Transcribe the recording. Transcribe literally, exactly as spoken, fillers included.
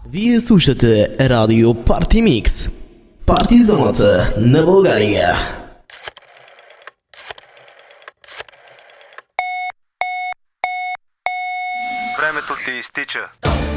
Вие слушате Радио Парти Микс. Парти зоната на България. Времето ти изтича.